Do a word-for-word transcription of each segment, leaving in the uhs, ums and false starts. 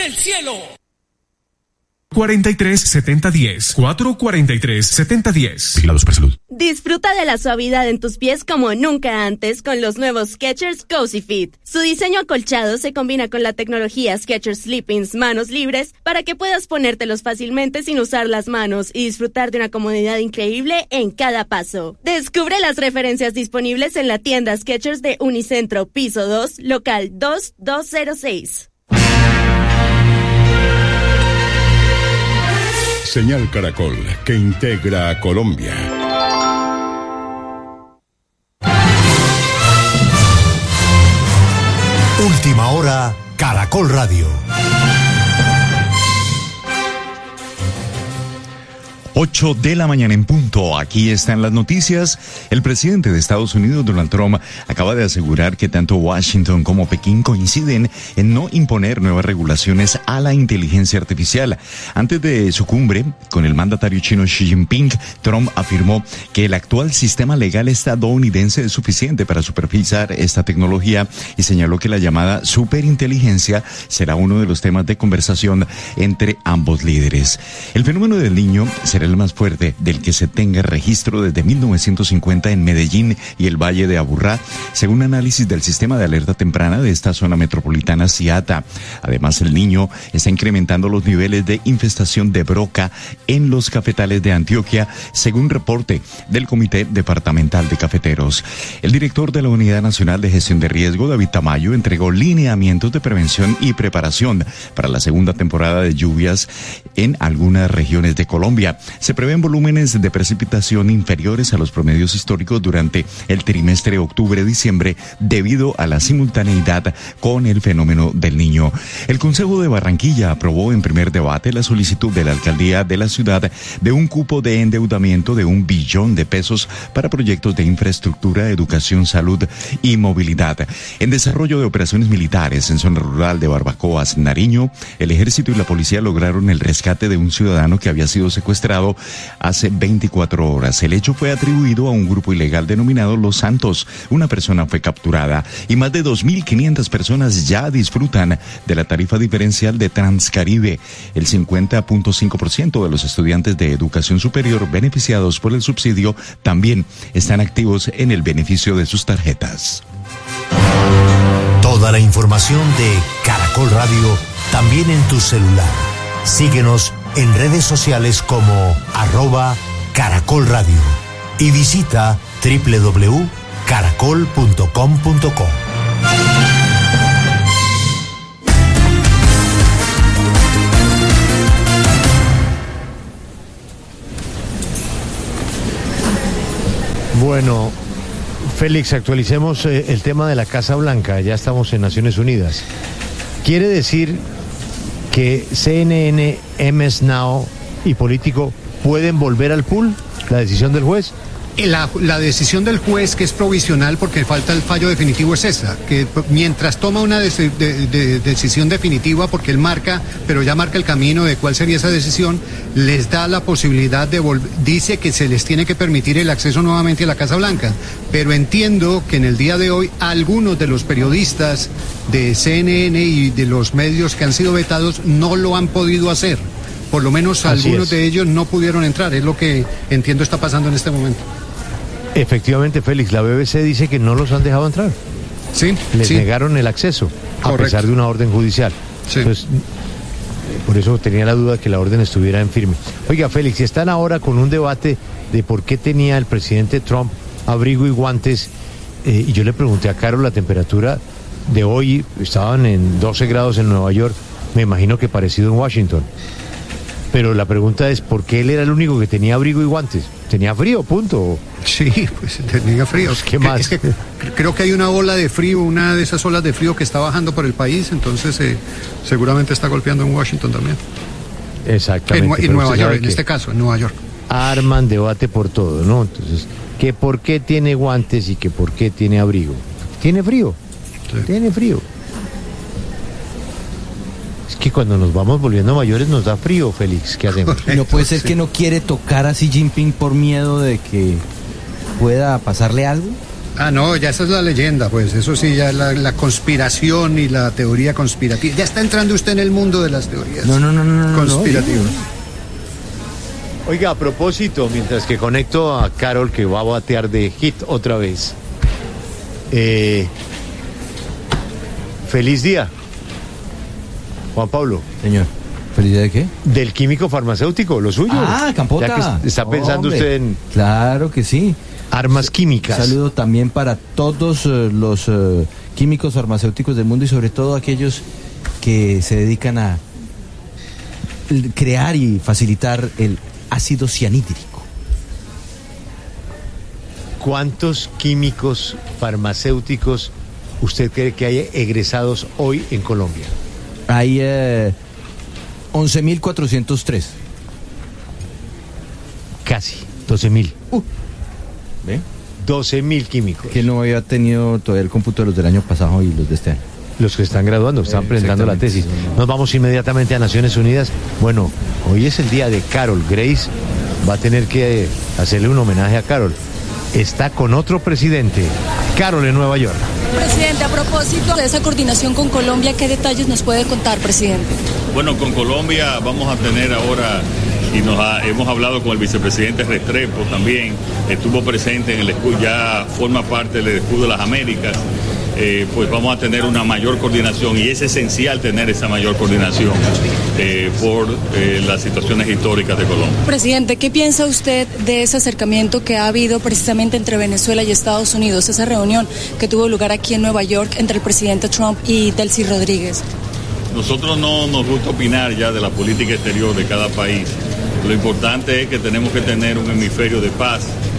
del cielo. cuarenta y tres setenta diez, cuatro cuarenta y tres setenta diez. Vigilados por salud. Disfruta de la suavidad en tus pies como nunca antes con los nuevos Skechers Cozy Fit. Su diseño acolchado se combina con la tecnología Skechers Sleepings manos libres para que puedas ponértelos fácilmente sin usar las manos y disfrutar de una comodidad increíble en cada paso. Descubre las referencias disponibles en la tienda Skechers de Unicentro, piso dos, local dos dos cero seis. Señal Caracol, que integra a Colombia. Última hora, Caracol Radio. ocho de la mañana en punto. Aquí están las noticias. El presidente de Estados Unidos, Donald Trump, acaba de asegurar que tanto Washington como Pekín coinciden en no imponer nuevas regulaciones a la inteligencia artificial. Antes de su cumbre con el mandatario chino Xi Jinping, Trump afirmó que el actual sistema legal estadounidense es suficiente para supervisar esta tecnología y señaló que la llamada superinteligencia será uno de los temas de conversación entre ambos líderes. El fenómeno del Niño será el más fuerte del que se tenga registro desde mil novecientos cincuenta en Medellín y el Valle de Aburrá, según análisis del sistema de alerta temprana de esta zona metropolitana CIATA. Además, el Niño está incrementando los niveles de infestación de broca en los cafetales de Antioquia, según reporte del Comité Departamental de Cafeteros. El director de la Unidad Nacional de Gestión de Riesgo, David Tamayo, entregó lineamientos de prevención y preparación para la segunda temporada de lluvias en algunas regiones de Colombia. Se prevén volúmenes de precipitación inferiores a los promedios históricos durante el trimestre octubre-diciembre debido a la simultaneidad con el fenómeno del Niño. El Consejo de Barranquilla aprobó en primer debate la solicitud de la alcaldía de la ciudad de un cupo de endeudamiento de un billón de pesos para proyectos de infraestructura, educación, salud y movilidad. En desarrollo de operaciones militares en zona rural de Barbacoas, Nariño, el ejército y la policía lograron el rescate de un ciudadano que había sido secuestrado hace veinticuatro horas. El hecho fue atribuido a un grupo ilegal denominado Los Santos. Una persona fue capturada y más de dos mil quinientas personas ya disfrutan de la tarifa diferencial de Transcaribe. El cincuenta punto cinco por ciento de los estudiantes de educación superior beneficiados por el subsidio también están activos en el beneficio de sus tarjetas. Toda la información de Caracol Radio también en tu celular. Síguenos en redes sociales como arroba Caracol Radio y visita doble u doble u doble u punto caracol punto com punto co. Bueno, Félix, actualicemos eh, el tema de la Casa Blanca. Ya estamos en Naciones Unidas. Quiere decir que C N N, M S Now y Político pueden volver al pool, la decisión del juez. La, la decisión del juez, que es provisional porque falta el fallo definitivo, es esa, que mientras toma una de, de, de, decisión definitiva, porque él marca, pero ya marca el camino de cuál sería esa decisión, les da la posibilidad de volver, dice que se les tiene que permitir el acceso nuevamente a la Casa Blanca, pero entiendo que en el día de hoy algunos de los periodistas de C N N y de los medios que han sido vetados no lo han podido hacer. Por lo menos Así algunos es. de ellos no pudieron entrar, es lo que entiendo está pasando en este momento. Efectivamente, Félix, la B B C dice que no los han dejado entrar. Sí, Les sí. negaron el acceso, Correcto. a pesar de una orden judicial. Sí. Entonces, por eso tenía la duda de que la orden estuviera en firme. Oiga, Félix, están ahora con un debate de por qué tenía el presidente Trump abrigo y guantes. Eh, y yo le pregunté a Caro la temperatura de hoy, estaban en doce grados en Nueva York, me imagino que parecido en Washington. Pero la pregunta es, ¿por qué él era el único que tenía abrigo y guantes? ¿Tenía frío, punto? Sí, pues tenía frío. Pues, ¿qué más? Es que creo que hay una ola de frío, una de esas olas de frío que está bajando por el país, entonces eh, seguramente está golpeando en Washington también. Exactamente. En, en Nueva York, en este caso, en Nueva York. Arman debate por todo, ¿no? Entonces, que por qué tiene guantes y que por qué tiene abrigo. Tiene frío, sí. Tiene frío. Es que cuando nos vamos volviendo mayores nos da frío, Félix, ¿qué hacemos? Correcto, no puede ser sí. que no quiere tocar a Xi Jinping por miedo de que pueda pasarle algo. Ah, no, ya esa es la leyenda, pues eso sí, ya la, la conspiración y la teoría conspirativa. Ya está entrando usted en el mundo de las teorías no, no, no, no, no, conspirativas. No. Oiga, a propósito, mientras que conecto a Carol, que va a batear de hit otra vez. Eh, feliz día, Juan Pablo. Señor, ¿feliz día de qué? Del químico farmacéutico, lo suyo. Ah, Campota. Ya que está pensando Hombre, usted en... Claro que sí. Armas químicas. Un saludo también para todos uh, los uh, químicos farmacéuticos del mundo y sobre todo aquellos que se dedican a crear y facilitar el ácido cianhídrico. ¿Cuántos químicos farmacéuticos usted cree que hay egresados hoy en Colombia? Hay uh, once mil cuatrocientos tres. Casi, doce mil. Uh. ¿Ve? doce mil químicos. Que no había tenido todavía el cómputo de los del año pasado y los de este año. Los que están graduando, están eh, presentando la tesis. Nos vamos inmediatamente a Naciones Unidas. Bueno, hoy es el día de Carol. Grace va a tener que hacerle un homenaje a Carol. Está con otro presidente, Carol en Nueva York. Presidente, a propósito de esa coordinación con Colombia, ¿qué detalles nos puede contar, presidente? Bueno, con Colombia vamos a tener ahora... y nos ha, hemos hablado con el vicepresidente Restrepo también, estuvo presente en el escudo, ya forma parte del escudo de las Américas, eh, pues vamos a tener una mayor coordinación y es esencial tener esa mayor coordinación eh, por eh, las situaciones históricas de Colombia. Presidente, ¿qué piensa usted de ese acercamiento que ha habido precisamente entre Venezuela y Estados Unidos, esa reunión que tuvo lugar aquí en Nueva York entre el presidente Trump y Delcy Rodríguez? Nosotros no nos gusta opinar ya de la política exterior de cada país. Lo importante es que tenemos que tener un hemisferio de paz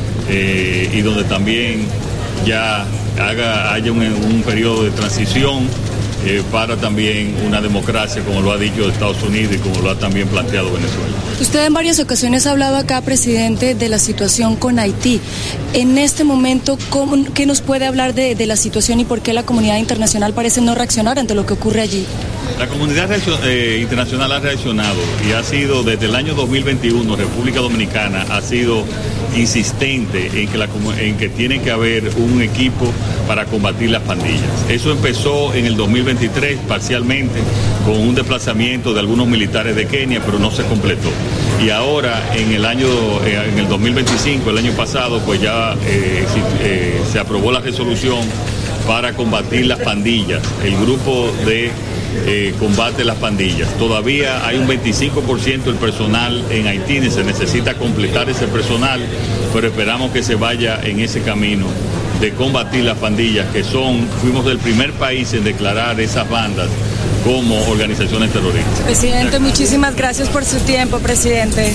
eh, y donde también ya haga, haya un, un periodo de transición eh, para también una democracia, como lo ha dicho Estados Unidos y como lo ha también planteado Venezuela. Usted en varias ocasiones ha hablado acá, presidente, de la situación con Haití. En este momento, ¿cómo, ¿qué nos puede hablar de, de la situación y por qué la comunidad internacional parece no reaccionar ante lo que ocurre allí? La comunidad eh, internacional ha reaccionado y ha sido desde el año dos mil veintiuno, República Dominicana ha sido insistente en que, la, en que tiene que haber un equipo para combatir las pandillas. Eso empezó en el dos mil veintitrés parcialmente con un desplazamiento de algunos militares de Kenia, pero no se completó. Y ahora en el año, eh, en el dos mil veinticinco, el año pasado, pues ya eh, eh, se aprobó la resolución para combatir las pandillas, el grupo de eh, combate a las pandillas. Todavía hay un veinticinco por ciento del personal en Haití, se necesita completar ese personal, pero esperamos que se vaya en ese camino de combatir las pandillas, que son, fuimos el primer país en declarar esas bandas como organizaciones terroristas. Presidente, muchísimas gracias por su tiempo, presidente.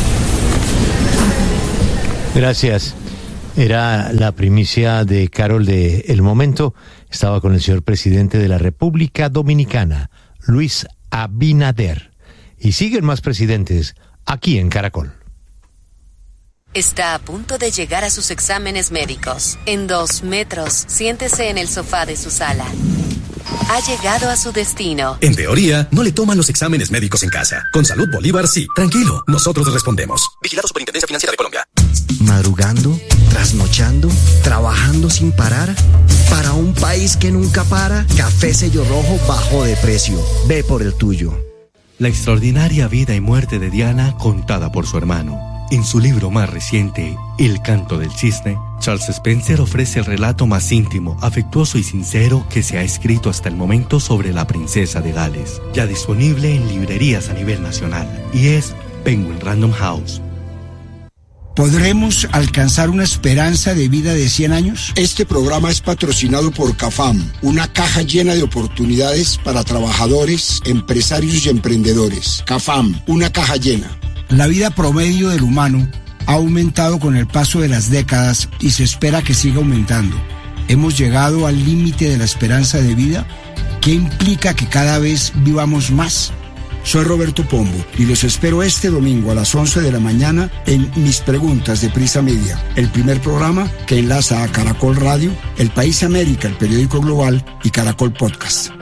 Gracias. Era la primicia de Carol de El Momento. Estaba con el señor presidente de la República Dominicana, Luis Abinader. Y siguen más presidentes aquí en Caracol. Está a punto de llegar a sus exámenes médicos. En dos metros, siéntese en el sofá de su sala. Ha llegado a su destino. En teoría, no le toman los exámenes médicos en casa. Con Salud Bolívar, sí. Tranquilo, nosotros respondemos. Vigilado Superintendencia Financiera de Colombia. Madrugando, trasnochando, trabajando sin parar. Para un país que nunca para, Café Sello Rojo bajó de precio. Ve por el tuyo. La extraordinaria vida y muerte de Diana contada por su hermano. En su libro más reciente, El canto del cisne, Charles Spencer ofrece el relato más íntimo, afectuoso y sincero que se ha escrito hasta el momento sobre la princesa de Gales, ya disponible en librerías a nivel nacional, y es Penguin Random House. ¿Podremos alcanzar una esperanza de vida de cien años? Este programa es patrocinado por CAFAM, una caja llena de oportunidades para trabajadores, empresarios y emprendedores. CAFAM, una caja llena. La vida promedio del humano ha aumentado con el paso de las décadas y se espera que siga aumentando. ¿Hemos llegado al límite de la esperanza de vida? ¿Qué implica que cada vez vivamos más? Soy Roberto Pombo y los espero este domingo a las once de la mañana en Mis Preguntas de Prisa Media, el primer programa que enlaza a Caracol Radio, El País América, el periódico global y Caracol Podcast.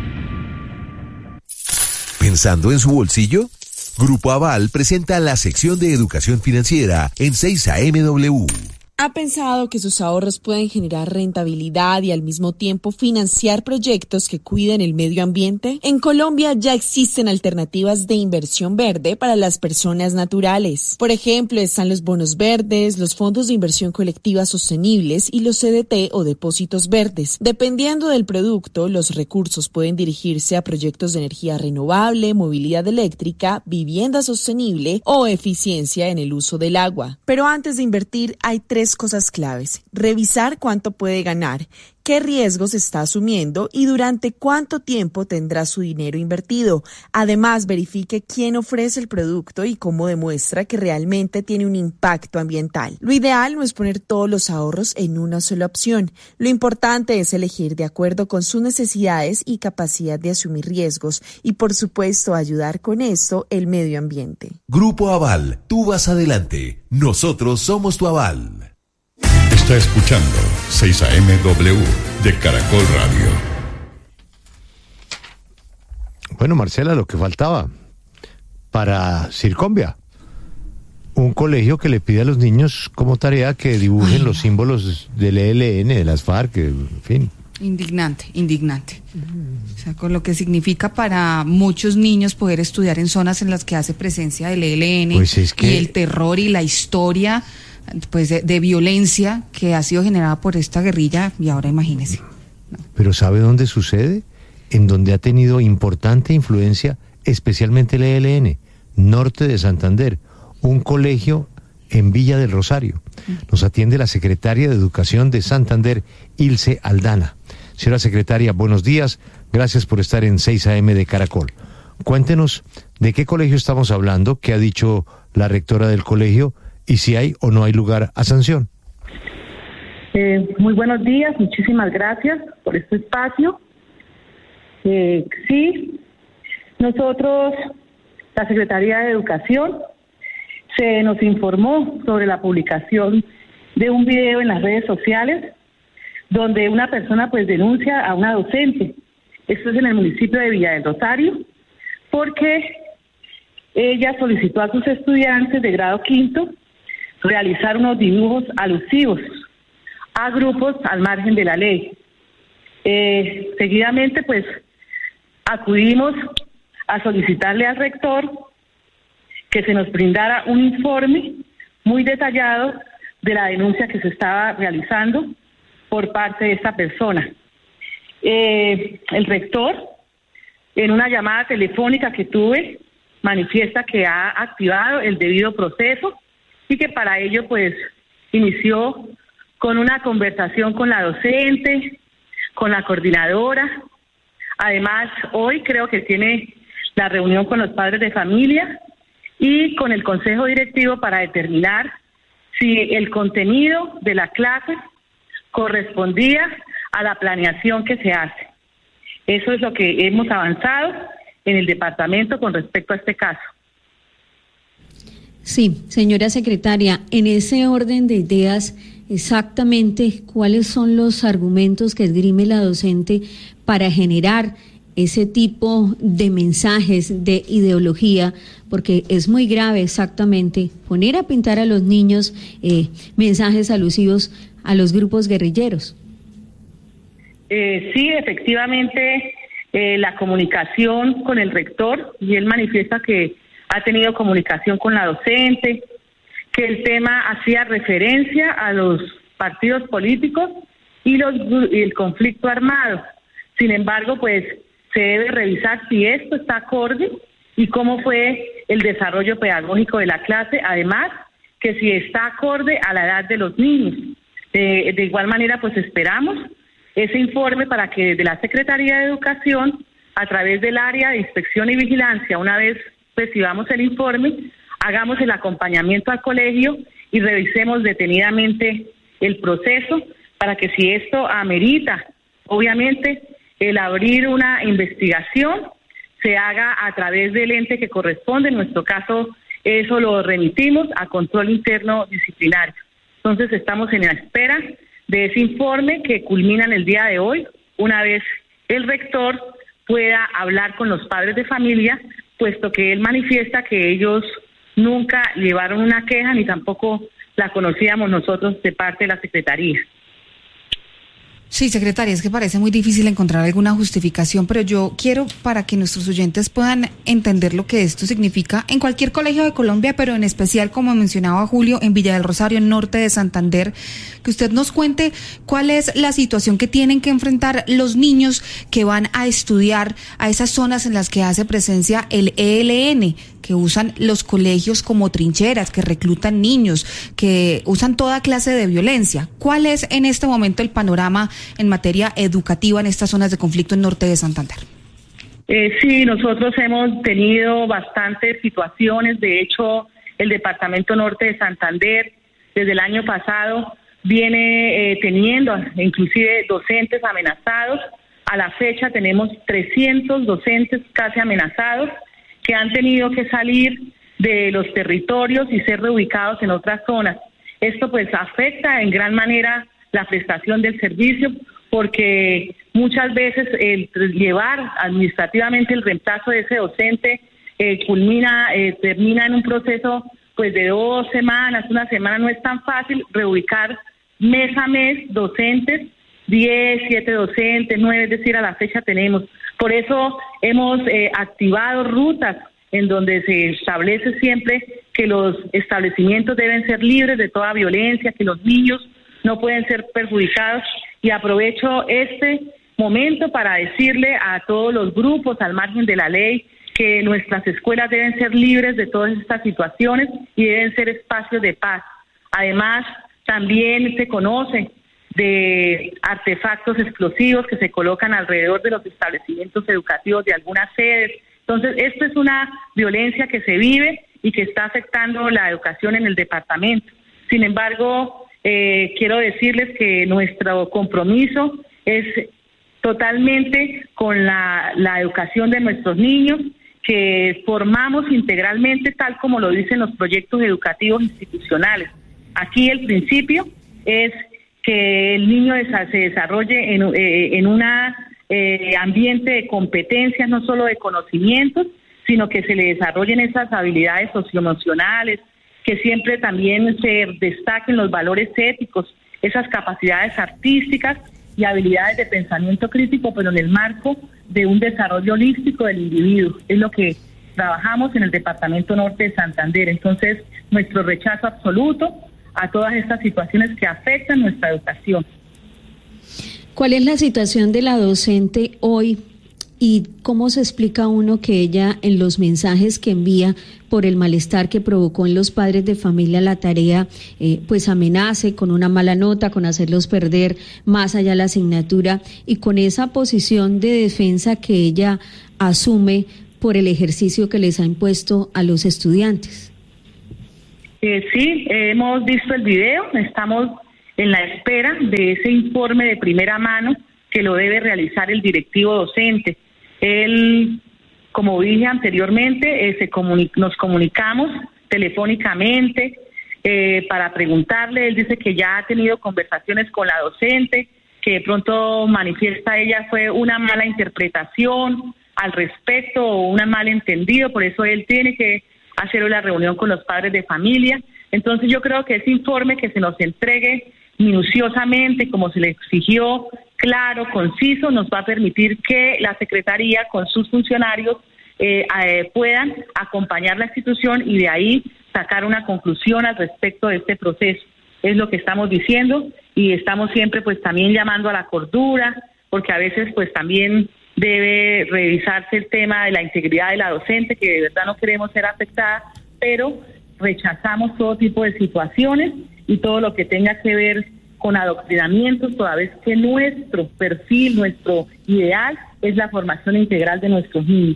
¿Pensando en su bolsillo? Grupo Aval presenta la sección de educación financiera en seis A M W. ¿Ha pensado que sus ahorros pueden generar rentabilidad y al mismo tiempo financiar proyectos que cuiden el medio ambiente? En Colombia ya existen alternativas de inversión verde para las personas naturales. Por ejemplo, están los bonos verdes, los fondos de inversión colectiva sostenibles y los C D T o depósitos verdes. Dependiendo del producto, los recursos pueden dirigirse a proyectos de energía renovable, movilidad eléctrica, vivienda sostenible o eficiencia en el uso del agua. Pero antes de invertir hay tres cosas claves: revisar cuánto puede ganar, qué riesgos está asumiendo y durante cuánto tiempo tendrá su dinero invertido. Además, verifique quién ofrece el producto y cómo demuestra que realmente tiene un impacto ambiental. Lo ideal no es poner todos los ahorros en una sola opción. Lo importante es elegir de acuerdo con sus necesidades y capacidad de asumir riesgos y, por supuesto, ayudar con esto el medio ambiente. Grupo Aval, tú vas adelante. Nosotros somos tu aval. Está escuchando seis A M W de Caracol Radio. Bueno, Marcela, lo que faltaba para Circombia. Un colegio que le pide a los niños como tarea que dibujen Ay, los no. símbolos del E L N, de las FARC, en fin. Indignante, indignante. Uh-huh. O sea, con lo que significa para muchos niños poder estudiar en zonas en las que hace presencia del E L N pues es que... y el terror y la historia pues de, de violencia que ha sido generada por esta guerrilla, y ahora imagínese. No. Pero ¿sabe dónde sucede? En donde ha tenido importante influencia, especialmente el E L N, norte de Santander, un colegio en Villa del Rosario. Nos atiende la secretaria de Educación de Santander, Ilse Aldana. Señora secretaria, buenos días, gracias por estar en seis A M de Caracol. Cuéntenos de qué colegio estamos hablando, qué ha dicho la rectora del colegio, y si hay o no hay lugar a sanción. Eh, muy buenos días, muchísimas gracias por este espacio. Eh, sí, nosotros, la Secretaría de Educación, se nos informó sobre la publicación de un video en las redes sociales donde una persona pues denuncia a una docente. Esto es en el municipio de Villa del Rosario, porque ella solicitó a sus estudiantes de grado quinto realizar unos dibujos alusivos a grupos al margen de la ley. Eh, seguidamente, pues, acudimos a solicitarle al rector que se nos brindara un informe muy detallado de la denuncia que se estaba realizando por parte de esta persona. Eh, el rector, en una llamada telefónica que tuve, manifiesta que ha activado el debido proceso y que para ello pues inició con una conversación con la docente, con la coordinadora. Además, hoy creo que tiene la reunión con los padres de familia y con el consejo directivo para determinar si el contenido de la clase correspondía a la planeación que se hace. Eso es lo que hemos avanzado en el departamento con respecto a este caso. Sí, señora secretaria, en ese orden de ideas, exactamente cuáles son los argumentos que esgrime la docente para generar ese tipo de mensajes de ideología, porque es muy grave exactamente poner a pintar a los niños eh, mensajes alusivos a los grupos guerrilleros. Eh, sí, efectivamente, eh, la comunicación con el rector, y él manifiesta que ha tenido comunicación con la docente, que el tema hacía referencia a los partidos políticos y, los, y el conflicto armado. Sin embargo, pues se debe revisar si esto está acorde y cómo fue el desarrollo pedagógico de la clase, además que si está acorde a la edad de los niños. Eh, de igual manera, pues esperamos ese informe para que desde la Secretaría de Educación, a través del área de inspección y vigilancia, una vez recibamos el informe, hagamos el acompañamiento al colegio y revisemos detenidamente el proceso para que si esto amerita, obviamente, el abrir una investigación, se haga a través del ente que corresponde. En nuestro caso, eso lo remitimos a control interno disciplinario. Entonces, estamos en la espera de ese informe que culmina en el día de hoy, una vez el rector pueda hablar con los padres de familia, puesto que él manifiesta que ellos nunca llevaron una queja ni tampoco la conocíamos nosotros de parte de la Secretaría. Sí, secretaria, es que parece muy difícil encontrar alguna justificación, pero yo quiero, para que nuestros oyentes puedan entender lo que esto significa en cualquier colegio de Colombia, pero en especial, como mencionaba Julio, en Villa del Rosario, en norte de Santander, que usted nos cuente cuál es la situación que tienen que enfrentar los niños que van a estudiar a esas zonas en las que hace presencia el E L N, que usan los colegios como trincheras, que reclutan niños, que usan toda clase de violencia. ¿Cuál es en este momento el panorama en materia educativa en estas zonas de conflicto en norte de Santander? Eh, sí, nosotros hemos tenido bastantes situaciones. De hecho, el Departamento Norte de Santander, desde el año pasado, viene eh, teniendo inclusive docentes amenazados. A la fecha tenemos trescientos docentes casi amenazados, que han tenido que salir de los territorios y ser reubicados en otras zonas. Esto pues afecta en gran manera la prestación del servicio, porque muchas veces el llevar administrativamente el reemplazo de ese docente eh, culmina, eh, termina en un proceso pues de dos semanas, una semana. No es tan fácil reubicar mes a mes docentes, diez, siete docentes, nueve, es decir, a la fecha tenemos. Por eso hemos eh, activado rutas en donde se establece siempre que los establecimientos deben ser libres de toda violencia, que los niños no pueden ser perjudicados. Y aprovecho este momento para decirle a todos los grupos al margen de la ley que nuestras escuelas deben ser libres de todas estas situaciones y deben ser espacios de paz. Además, también se conoce de artefactos explosivos que se colocan alrededor de los establecimientos educativos de algunas sedes. Entonces, esto es una violencia que se vive y que está afectando la educación en el departamento. Sin embargo, eh, quiero decirles que nuestro compromiso es totalmente con la, la educación de nuestros niños, que formamos integralmente tal como lo dicen los proyectos educativos institucionales. Aquí el principio es que el niño se desarrolle en, eh, en un eh, ambiente de competencias, no solo de conocimientos, sino que se le desarrollen esas habilidades socioemocionales, que siempre también se destaquen los valores éticos, esas capacidades artísticas y habilidades de pensamiento crítico, pero en el marco de un desarrollo holístico del individuo. Es lo que trabajamos en el Departamento Norte de Santander. Entonces, nuestro rechazo absoluto a todas estas situaciones que afectan nuestra educación. ¿Cuál es la situación de la docente hoy y cómo se explica uno que ella en los mensajes que envía por el malestar que provocó en los padres de familia la tarea, eh, pues amenace con una mala nota, con hacerlos perder más allá la asignatura y con esa posición de defensa que ella asume por el ejercicio que les ha impuesto a los estudiantes? Eh, sí, eh, hemos visto el video, estamos en la espera de ese informe de primera mano que lo debe realizar el directivo docente. Él, como dije anteriormente, eh, se comuni- nos comunicamos telefónicamente eh, para preguntarle. Él dice que ya ha tenido conversaciones con la docente, que de pronto manifiesta ella fue una mala interpretación al respecto o un malentendido, por eso él tiene que hacer la reunión con los padres de familia. Entonces yo creo que ese informe que se nos entregue minuciosamente, como se le exigió, claro, conciso, nos va a permitir que la Secretaría con sus funcionarios eh, eh, puedan acompañar la institución y de ahí sacar una conclusión al respecto de este proceso. Es lo que estamos diciendo y estamos siempre pues también llamando a la cordura, porque a veces pues también debe revisarse el tema de la integridad de la docente, que de verdad no queremos ser afectada, pero rechazamos todo tipo de situaciones y todo lo que tenga que ver con adoctrinamientos, toda vez que nuestro perfil, nuestro ideal es la formación integral de nuestros niños.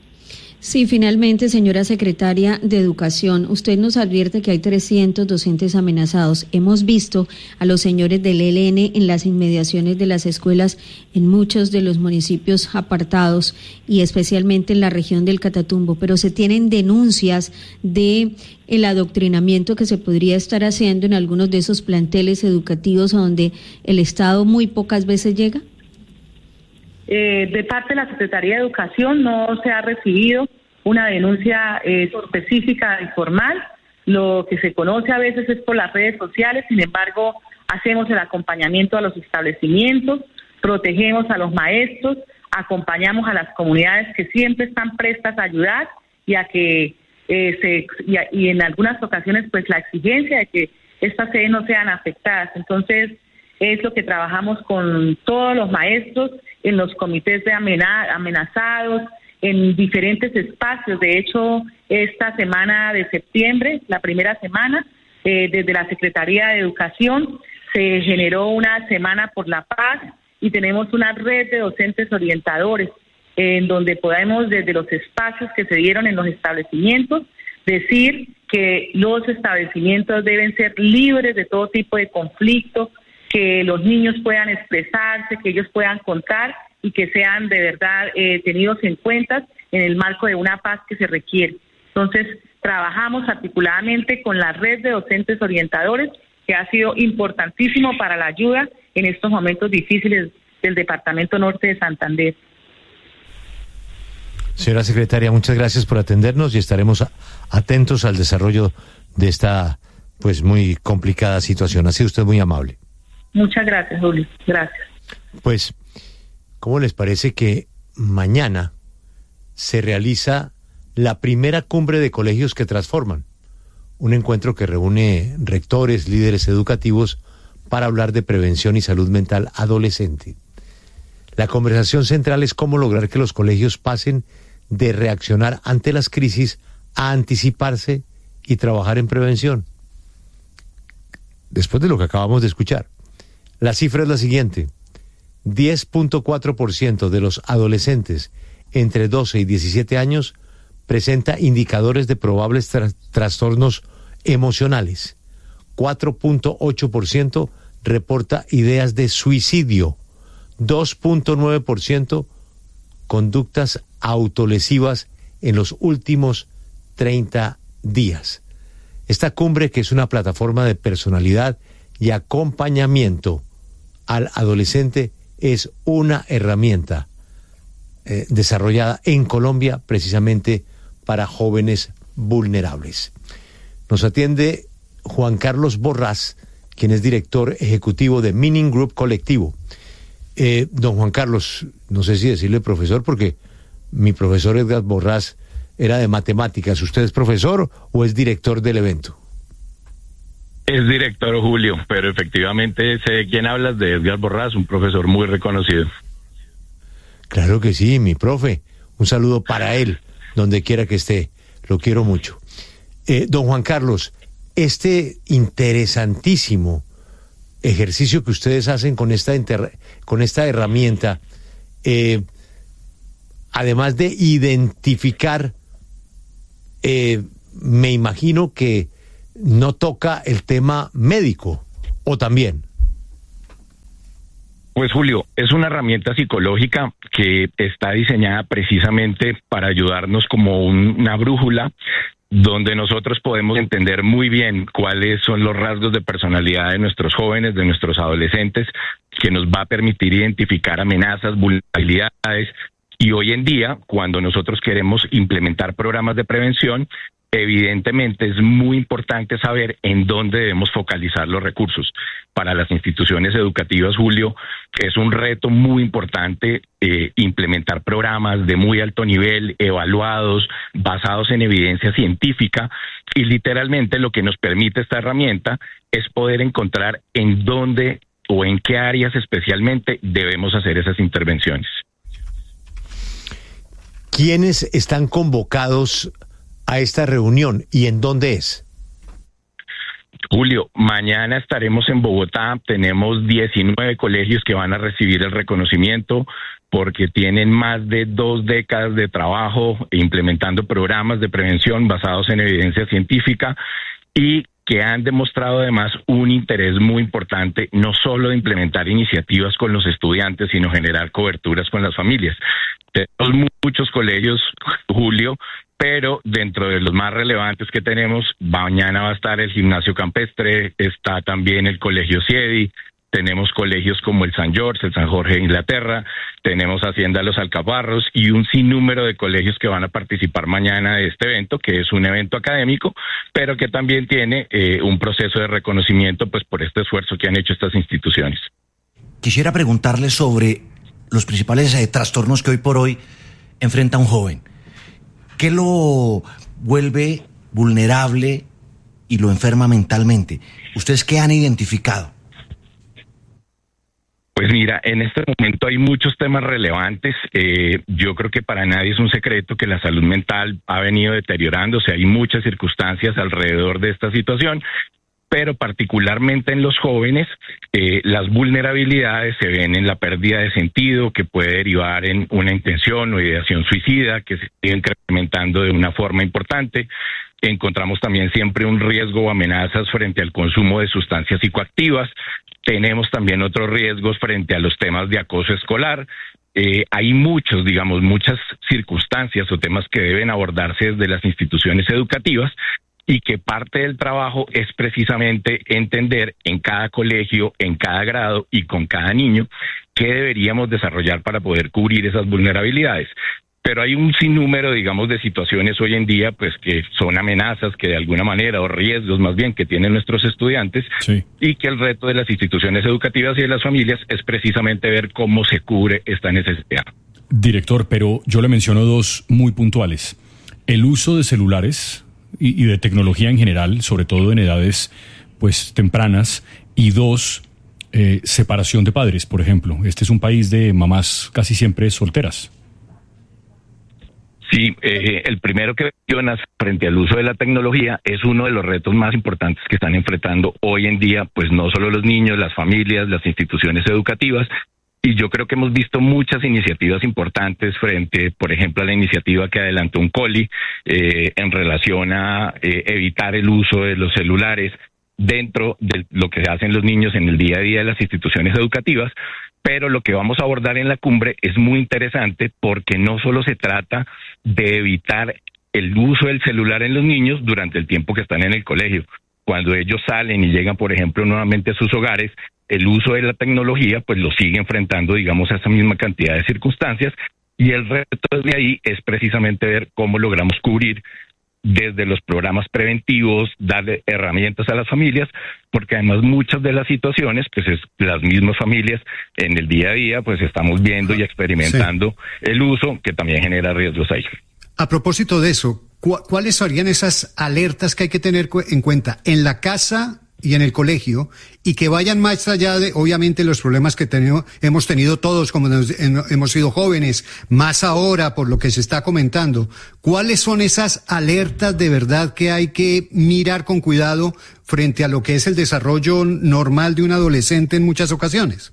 Sí, finalmente, señora secretaria de Educación, usted nos advierte que hay trescientos docentes amenazados. Hemos visto a los señores del E L N en las inmediaciones de las escuelas en muchos de los municipios apartados y especialmente en la región del Catatumbo, pero se tienen denuncias de el adoctrinamiento que se podría estar haciendo en algunos de esos planteles educativos a donde el Estado muy pocas veces llega. Eh, de parte de la Secretaría de Educación no se ha recibido una denuncia eh, específica y formal. Lo que se conoce a veces es por las redes sociales, sin embargo, hacemos el acompañamiento a los establecimientos, protegemos a los maestros, acompañamos a las comunidades que siempre están prestas a ayudar y a que eh, se y, a, y en algunas ocasiones pues la exigencia de que estas sedes no sean afectadas. Entonces es lo que trabajamos con todos los maestros en los comités de amena, amenazados, en diferentes espacios. De hecho, esta semana de septiembre, la primera semana, eh, desde la Secretaría de Educación se generó una semana por la paz y tenemos una red de docentes orientadores en donde podemos, desde los espacios que se dieron en los establecimientos, decir que los establecimientos deben ser libres de todo tipo de conflicto, que los niños puedan expresarse, que ellos puedan contar y que sean de verdad eh, tenidos en cuenta en el marco de una paz que se requiere. Entonces, trabajamos articuladamente con la red de docentes orientadores, que ha sido importantísimo para la ayuda en estos momentos difíciles del Departamento Norte de Santander. Señora secretaria, muchas gracias por atendernos y estaremos a, atentos al desarrollo de esta pues muy complicada situación. Ha sido usted muy amable. Muchas gracias, Julio. Gracias. Pues, ¿cómo les parece que mañana se realiza la primera cumbre de colegios que transforman? Un encuentro que reúne rectores, líderes educativos para hablar de prevención y salud mental adolescente. La conversación central es cómo lograr que los colegios pasen de reaccionar ante las crisis a anticiparse y trabajar en prevención. Después de lo que acabamos de escuchar, la cifra es la siguiente: diez punto cuatro por ciento de los adolescentes entre doce y diecisiete años presenta indicadores de probables tra- trastornos emocionales. cuatro punto ocho por ciento reporta ideas de suicidio. dos punto nueve por ciento conductas autolesivas en los últimos treinta días. Esta cumbre, que es una plataforma de personalidad y acompañamiento al adolescente, es una herramienta eh, desarrollada en Colombia precisamente para jóvenes vulnerables. Nos atiende Juan Carlos Borrás, quien es director ejecutivo de Meaning Group Colectivo. Eh, don Juan Carlos, no sé si decirle profesor, porque mi profesor Edgar Borrás era de matemáticas. ¿Usted es profesor o es director del evento? Es director, Julio, pero efectivamente sé de quién hablas, de Edgar Borrás, un profesor muy reconocido. Claro que sí, mi profe. Un saludo para él, donde quiera que esté. Lo quiero mucho. Eh, don Juan Carlos, este interesantísimo ejercicio que ustedes hacen con esta, inter... con esta herramienta, eh, además de identificar, eh, me imagino que no toca el tema médico, ¿o también? Pues Julio, es una herramienta psicológica que está diseñada precisamente para ayudarnos como un, una brújula, donde nosotros podemos entender muy bien cuáles son los rasgos de personalidad de nuestros jóvenes, de nuestros adolescentes, que nos va a permitir identificar amenazas, vulnerabilidades. Y hoy en día, cuando nosotros queremos implementar programas de prevención, evidentemente es muy importante saber en dónde debemos focalizar los recursos. Para las instituciones educativas, Julio, es un reto muy importante eh, implementar programas de muy alto nivel, evaluados, basados en evidencia científica, y literalmente lo que nos permite esta herramienta es poder encontrar en dónde o en qué áreas especialmente debemos hacer esas intervenciones. ¿Quiénes están convocados a esta reunión y en dónde es? Julio, mañana estaremos en Bogotá. Tenemos diecinueve colegios que van a recibir el reconocimiento porque tienen más de dos décadas de trabajo implementando programas de prevención basados en evidencia científica y que han demostrado además un interés muy importante, no solo de implementar iniciativas con los estudiantes, sino generar coberturas con las familias. Tenemos muchos colegios, Julio, pero dentro de los más relevantes que tenemos, mañana va a estar el Gimnasio Campestre, está también el Colegio Ciedi, tenemos colegios como el San George, el San Jorge de Inglaterra, tenemos Hacienda Los Alcaparros y un sinnúmero de colegios que van a participar mañana de este evento, que es un evento académico, pero que también tiene eh, un proceso de reconocimiento pues por este esfuerzo que han hecho estas instituciones. Quisiera preguntarle sobre los principales eh, trastornos que hoy por hoy enfrenta un joven. ¿Qué lo vuelve vulnerable y lo enferma mentalmente? ¿Ustedes qué han identificado? Pues mira, en este momento hay muchos temas relevantes. Eh, yo creo que para nadie es un secreto que la salud mental ha venido deteriorándose. Hay muchas circunstancias alrededor de esta situación, pero particularmente en los jóvenes, eh, las vulnerabilidades se ven en la pérdida de sentido, que puede derivar en una intención o ideación suicida, que se sigue incrementando de una forma importante. Encontramos también siempre un riesgo o amenazas frente al consumo de sustancias psicoactivas. Tenemos también otros riesgos frente a los temas de acoso escolar. Eh, hay muchos, digamos, muchas circunstancias o temas que deben abordarse desde las instituciones educativas y que parte del trabajo es precisamente entender en cada colegio, en cada grado y con cada niño qué deberíamos desarrollar para poder cubrir esas vulnerabilidades. Pero hay un sinnúmero, digamos, de situaciones hoy en día, pues que son amenazas que de alguna manera, o riesgos más bien, que tienen nuestros estudiantes, sí. Y que el reto de las instituciones educativas y de las familias es precisamente ver cómo se cubre esta necesidad. Director, pero yo le menciono dos muy puntuales. El uso de celulares y, y de tecnología en general, sobre todo en edades pues tempranas, y dos, eh, separación de padres, por ejemplo. Este es un país de mamás casi siempre solteras. Sí, eh, el primero que mencionas frente al uso de la tecnología es uno de los retos más importantes que están enfrentando hoy en día, pues no solo los niños, las familias, las instituciones educativas, y yo creo que hemos visto muchas iniciativas importantes frente, por ejemplo, a la iniciativa que adelantó Uncoli eh, en relación a eh, evitar el uso de los celulares dentro de lo que hacen los niños en el día a día de las instituciones educativas. Pero lo que vamos a abordar en la cumbre es muy interesante porque no solo se trata de evitar el uso del celular en los niños durante el tiempo que están en el colegio. Cuando ellos salen y llegan, por ejemplo, nuevamente a sus hogares, el uso de la tecnología pues lo sigue enfrentando, digamos, a esa misma cantidad de circunstancias, y el reto de ahí es precisamente ver cómo logramos cubrir desde los programas preventivos, darle herramientas a las familias, porque además muchas de las situaciones, pues es las mismas familias en el día a día, pues estamos viendo y experimentando sí. el uso, que también genera riesgos ahí. A propósito de eso, ¿cu- ¿cuáles serían esas alertas que hay que tener cu- en cuenta en la casa y en el colegio, y que vayan más allá de, obviamente, los problemas que tenido, hemos tenido todos, como nos, en, hemos sido jóvenes, más ahora por lo que se está comentando? ¿Cuáles son esas alertas de verdad que hay que mirar con cuidado frente a lo que es el desarrollo normal de un adolescente en muchas ocasiones?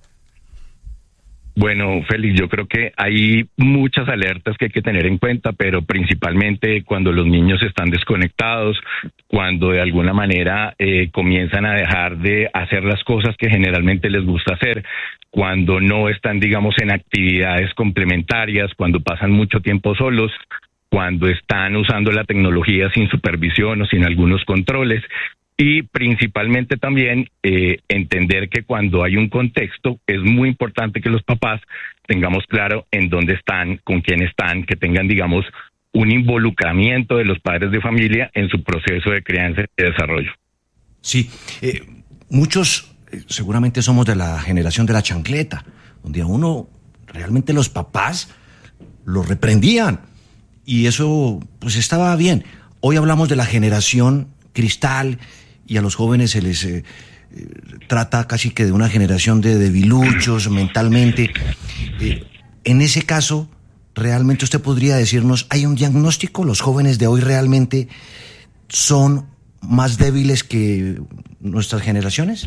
Bueno, Félix, yo creo que hay muchas alertas que hay que tener en cuenta, pero principalmente cuando los niños están desconectados, cuando de alguna manera eh, comienzan a dejar de hacer las cosas que generalmente les gusta hacer, cuando no están, digamos, en actividades complementarias, cuando pasan mucho tiempo solos, cuando están usando la tecnología sin supervisión o sin algunos controles. Y principalmente también eh, entender que cuando hay un contexto es muy importante que los papás tengamos claro en dónde están, con quién están, que tengan, digamos, un involucramiento de los padres de familia en su proceso de crianza y de desarrollo. Sí, eh, muchos eh, seguramente somos de la generación de la chancleta, donde a uno realmente los papás lo reprendían y eso pues estaba bien. Hoy hablamos de la generación cristal y a los jóvenes se les eh, eh, trata casi que de una generación de debiluchos mentalmente. Eh, en ese caso, ¿realmente usted podría decirnos, hay un diagnóstico? ¿Los jóvenes de hoy realmente son más débiles que nuestras generaciones?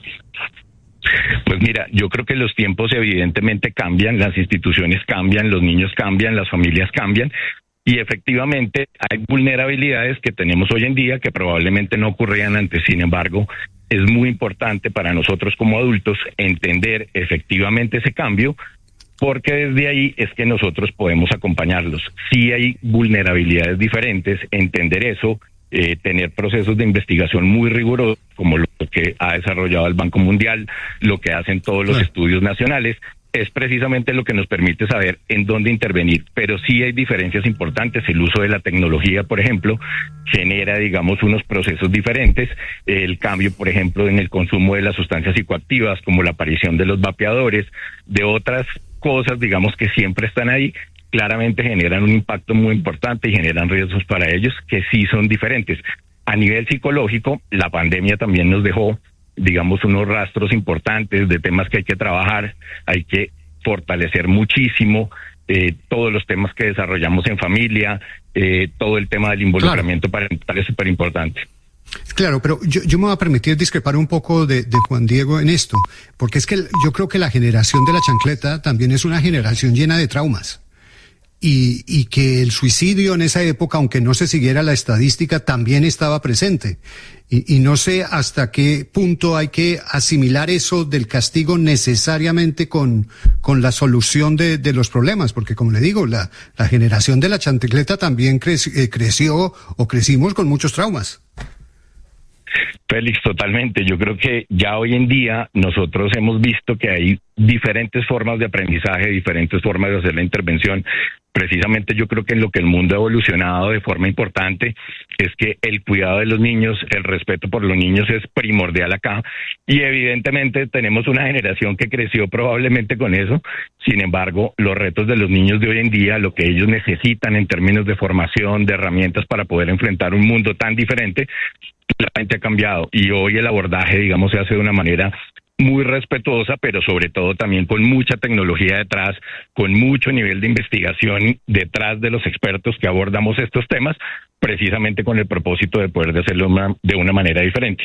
Pues mira, yo creo que los tiempos evidentemente cambian, las instituciones cambian, los niños cambian, las familias cambian. Y efectivamente hay vulnerabilidades que tenemos hoy en día que probablemente no ocurrían antes. Sin embargo, es muy importante para nosotros como adultos entender efectivamente ese cambio, porque desde ahí es que nosotros podemos acompañarlos. Si hay vulnerabilidades diferentes, entender eso eh, tener procesos de investigación muy rigurosos, como lo que ha desarrollado el Banco Mundial, lo que hacen todos los estudios nacionales, es precisamente lo que nos permite saber en dónde intervenir. Pero sí hay diferencias importantes. El uso de la tecnología, por ejemplo, genera, digamos, unos procesos diferentes. El cambio, por ejemplo, en el consumo de las sustancias psicoactivas, como la aparición de los vapeadores, de otras cosas, digamos, que siempre están ahí, claramente generan un impacto muy importante y generan riesgos para ellos que sí son diferentes. A nivel psicológico, la pandemia también nos dejó, digamos, unos rastros importantes de temas que hay que trabajar, hay que fortalecer muchísimo eh, todos los temas que desarrollamos en familia, eh, todo el tema del involucramiento claro. parental es súper importante. Claro, pero yo, yo me voy a permitir discrepar un poco de, de Juan Diego en esto, porque es que yo creo que la generación de la chancleta también es una generación llena de traumas. Y, y que el suicidio en esa época, aunque no se siguiera la estadística, también estaba presente. Y, y no sé hasta qué punto hay que asimilar eso del castigo necesariamente con, con la solución de, de los problemas, porque como le digo, la, la generación de la chancleta también creci- eh, creció o crecimos con muchos traumas. Félix, totalmente. Yo creo que ya hoy en día nosotros hemos visto que hay diferentes formas de aprendizaje, diferentes formas de hacer la intervención. Precisamente yo creo que en lo que el mundo ha evolucionado de forma importante es que el cuidado de los niños, el respeto por los niños es primordial acá, y evidentemente tenemos una generación que creció probablemente con eso. Sin embargo, los retos de los niños de hoy en día, lo que ellos necesitan en términos de formación, de herramientas para poder enfrentar un mundo tan diferente, claramente ha cambiado, y hoy el abordaje, digamos, se hace de una manera muy respetuosa, pero sobre todo también con mucha tecnología detrás, con mucho nivel de investigación detrás de los expertos que abordamos estos temas, precisamente con el propósito de poder hacerlo una, de una manera diferente.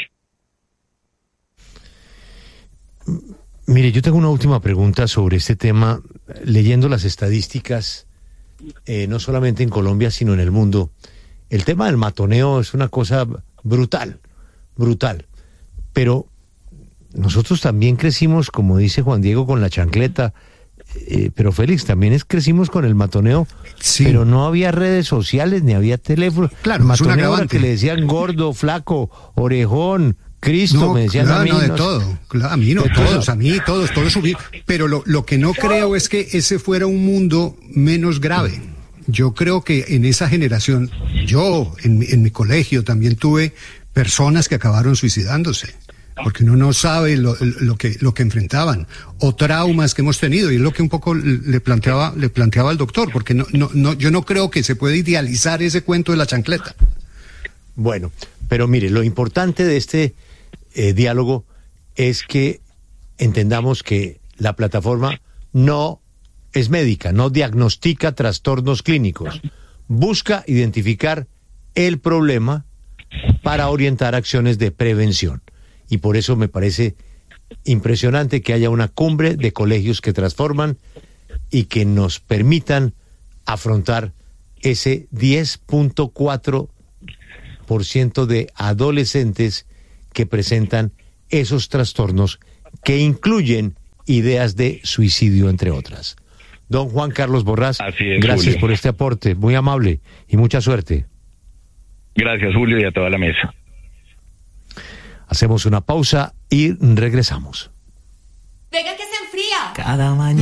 Mire, yo tengo una última pregunta sobre este tema. Leyendo las estadísticas, eh, no solamente en Colombia, sino en el mundo, el tema del matoneo es una cosa brutal, brutal. Pero nosotros también crecimos, como dice Juan Diego, con la chancleta, eh, pero Félix, también es, crecimos con el matoneo, sí. Pero no había redes sociales, ni había teléfono. Claro, el matoneo es un era agravante. que le decían gordo, flaco, orejón, Cristo, no, me decían claro, a mí. no, de no, todo, claro, a mí no, todos, todos, a mí todos, todos subir. Pero lo, lo que no creo es que ese fuera un mundo menos grave. Yo creo que en esa generación, yo en, en mi colegio también tuve personas que acabaron suicidándose, porque uno no sabe lo, lo que lo que enfrentaban, o traumas que hemos tenido, y es lo que un poco le planteaba le planteaba al doctor, porque no no no yo no creo que se pueda idealizar ese cuento de la chancleta. Bueno, pero mire, lo importante de este eh, diálogo es que entendamos que la plataforma no es médica, no diagnostica trastornos clínicos, busca identificar el problema para orientar acciones de prevención. Y por eso me parece impresionante que haya una cumbre de colegios que transforman y que nos permitan afrontar ese diez punto cuatro por ciento de adolescentes que presentan esos trastornos que incluyen ideas de suicidio, entre otras. Don Juan Carlos Borrás, es, gracias Julio. por este aporte, muy amable y mucha suerte. Gracias, Julio, y a toda la mesa. Hacemos una pausa y regresamos. Venga que se enfría. Cada mañana.